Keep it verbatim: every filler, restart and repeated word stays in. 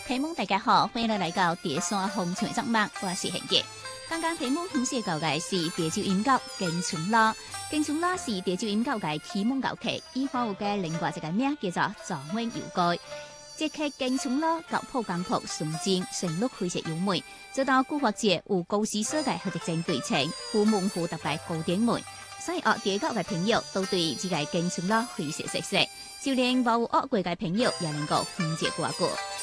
听众大家好，欢迎来到第三风吹作梦，我是贤杰。刚刚听众分析到的是潮州音乐金春乐，金春乐是潮州音乐的启蒙乐器，以后有嘅另外一个名叫做状元游歌。这曲金春乐乐谱简朴纯正，旋律非常优美，做到古惑节有高诗所嘅合一正对称，富文富特别古典美。所以学第九嘅朋友都对这个金春乐非常熟悉，就连无学过嘅朋友也能够分解歌歌。